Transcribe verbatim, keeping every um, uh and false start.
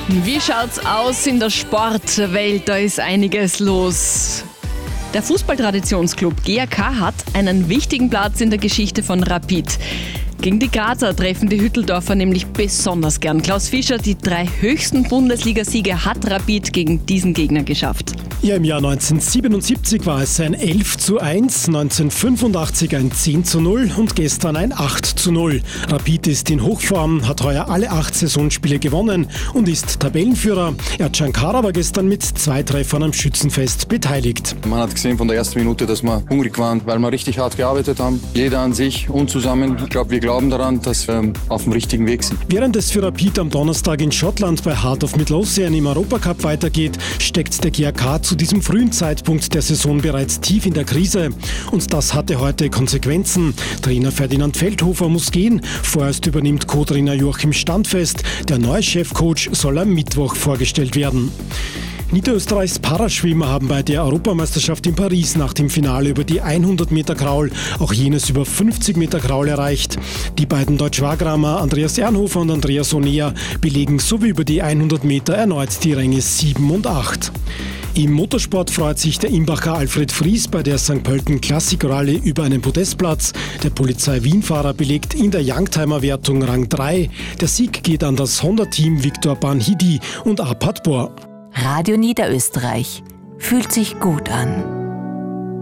Wie schaut's aus in der Sportwelt? Da ist einiges los. Der Fußballtraditionsclub G A K hat einen wichtigen Platz in der Geschichte von Rapid. Gegen die Grazer treffen die Hütteldorfer nämlich besonders gern. Klaus Fischer, die drei höchsten Bundesligasiege hat Rapid gegen diesen Gegner geschafft. Ja, im Jahr neunzehnhundertsiebenundsiebzig war es ein elf zu eins, neunzehnhundertfünfundachtzig ein zehn zu null und gestern ein acht zu null. Rapid ist in Hochform, hat heuer alle acht Saisonspiele gewonnen und ist Tabellenführer. Ercan Kara war gestern mit zwei Treffern am Schützenfest beteiligt. Man hat gesehen von der ersten Minute, dass wir hungrig waren, weil wir richtig hart gearbeitet haben. Jeder an sich und zusammen. Ich glaube, wir glauben daran, dass wir auf dem richtigen Weg sind. Während es für Rapid am Donnerstag in Schottland bei Heart of Midlothian im Europacup weitergeht, steckt der G A K zu diesem frühen Zeitpunkt der Saison bereits tief in der Krise. Und das hatte heute Konsequenzen. Trainer Ferdinand Feldhofer muss gehen. Vorerst übernimmt Co-Trainer Joachim Standfest. Der neue Chefcoach soll am Mittwoch vorgestellt werden. Niederösterreichs Paraschwimmer haben bei der Europameisterschaft in Paris nach dem Finale über die hundert Meter Kraul auch jenes über fünfzig Meter Kraul erreicht. Die beiden Deutsch-Wagramer Andreas Ernhofer und Andreas Onea belegen so wie über die hundert Meter erneut die Ränge sieben und acht. Im Motorsport freut sich der Imbacher Alfred Fries bei der Sankt Pölten Classic Rallye über einen Podestplatz. Der Polizei-Wien-Fahrer belegt in der Youngtimer-Wertung Rang drei. Der Sieg geht an das Honda-Team Victor Banhidi und Arpad Bor. Radio Niederösterreich. Fühlt sich gut an.